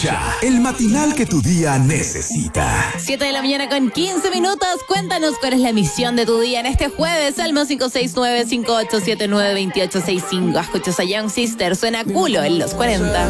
Escucha el matinal que tu día necesita. 7 de la mañana con 15 minutos. Cuéntanos cuál es la misión de tu día en este jueves. Salmo 569-5879-2865. Escuchas a Young Sister. Suena culo en los 40.